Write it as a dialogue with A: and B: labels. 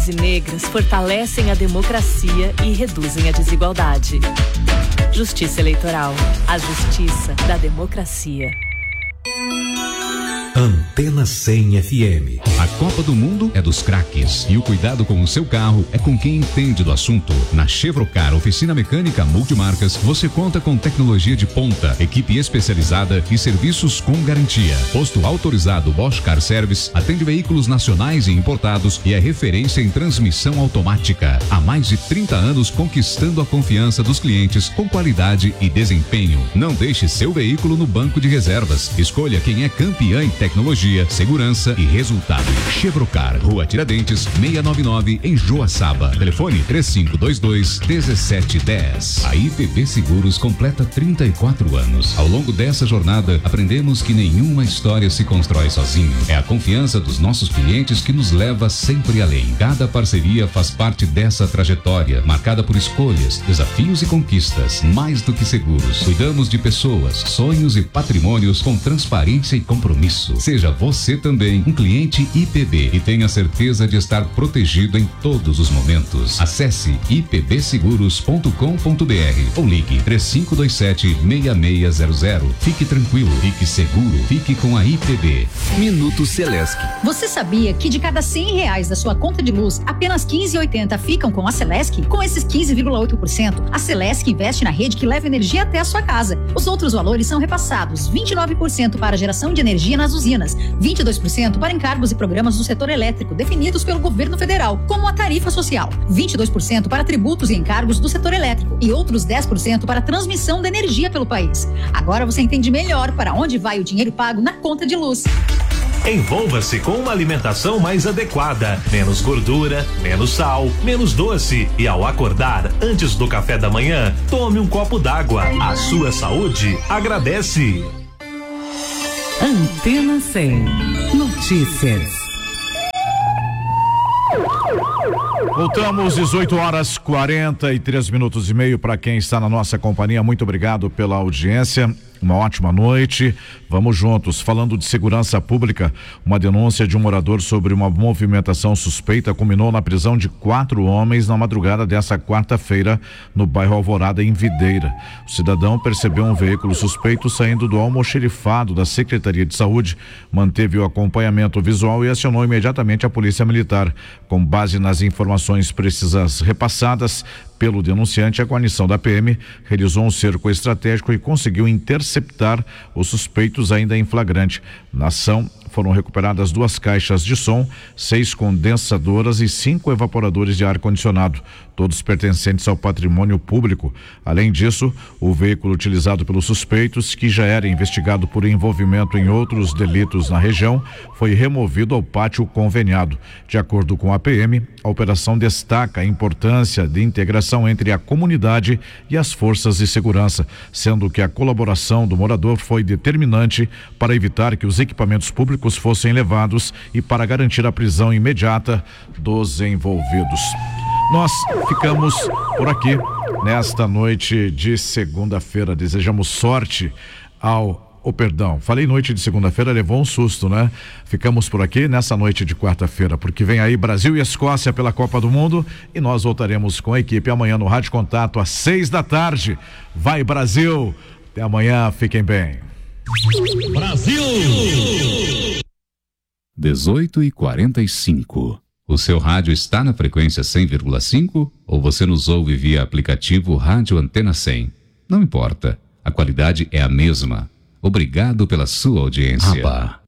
A: negros e negras fortalecem a democracia e reduzem a desigualdade. Justiça Eleitoral. A justiça da democracia.
B: Antena 100 FM.
C: A Copa do Mundo é dos craques e o cuidado com o seu carro é com quem entende do assunto. Na Chevrocar Oficina Mecânica Multimarcas, você conta com tecnologia de ponta, equipe especializada e serviços com garantia. Posto autorizado Bosch Car Service, atende veículos nacionais e importados e é referência em transmissão automática. Há mais de 30 anos conquistando a confiança dos clientes com qualidade e desempenho. Não deixe seu veículo no banco de reservas. Escolha quem é campeã em tecnologia, segurança e resultado. Chevrocar, Rua Tiradentes, 699, em Joaçaba. Telefone 3522-1710. A IPB Seguros completa 34 anos. Ao longo dessa jornada, aprendemos que nenhuma história se constrói sozinho. É a confiança dos nossos clientes que nos leva sempre além. Cada parceria faz parte dessa trajetória, marcada por escolhas, desafios e conquistas. Mais do que seguros, cuidamos de pessoas, sonhos e patrimônios com transparência e compromisso. Seja você também um cliente IPB e tenha certeza de estar protegido em todos os momentos. Acesse ipbseguros.com.br ou ligue 3527-6600. Fique tranquilo, fique seguro, fique com a IPB.
B: Minuto Celesc.
D: Você sabia que de cada R$100 da sua conta de luz, apenas 15,80 ficam com a Celesc? Com esses 15,8%, a Celesc investe na rede que leva energia até a sua casa. Os outros valores são repassados: 29% para geração de energia nas usinas, 22% para encargos e programas do setor elétrico definidos pelo governo federal, como a tarifa social, 22% para tributos e encargos do setor elétrico e outros 10% para transmissão da energia pelo país. Agora você entende melhor para onde vai o dinheiro pago na conta de luz.
E: Envolva-se com uma alimentação mais adequada, menos gordura, menos sal, menos doce e ao acordar, antes do café da manhã, tome um copo d'água. A sua saúde agradece.
F: Antena 100 Notícias.
G: Voltamos, 18h43 para quem está na nossa companhia. Muito obrigado pela audiência. Uma ótima noite. Vamos juntos. Falando de segurança pública, uma denúncia de um morador sobre uma movimentação suspeita culminou na prisão de 4 homens na madrugada dessa quarta-feira no bairro Alvorada, em Videira. O cidadão percebeu um veículo suspeito saindo do almoxerifado da Secretaria de Saúde, manteve o acompanhamento visual e acionou imediatamente a Polícia Militar. Com base nas informações precisas repassadas pelo denunciante, a guarnição da PM realizou um cerco estratégico e conseguiu interceptar os suspeitos ainda em flagrante. Na ação, foram recuperadas 2 caixas de som, 6 condensadoras e 5 evaporadores de ar-condicionado, todos pertencentes ao patrimônio público. Além disso, o veículo utilizado pelos suspeitos, que já era investigado por envolvimento em outros delitos na região, foi removido ao pátio conveniado. De acordo com a PM, a operação destaca a importância de integração entre a comunidade e as forças de segurança, sendo que a colaboração do morador foi determinante para evitar que os equipamentos públicos fossem levados e para garantir a prisão imediata dos envolvidos. Nós ficamos por aqui nesta noite de segunda-feira. Desejamos sorte falei noite de segunda-feira, levou um susto, né? Ficamos por aqui nessa noite de quarta-feira, porque vem aí Brasil e Escócia pela Copa do Mundo e nós voltaremos com a equipe amanhã no Rádio Contato às 6h. Vai, Brasil! Até amanhã, fiquem bem.
C: Brasil! 18h45. O seu rádio está na frequência 100,5 ou você nos ouve via aplicativo Rádio Antena 100? Não importa, a qualidade é a mesma. Obrigado pela sua audiência.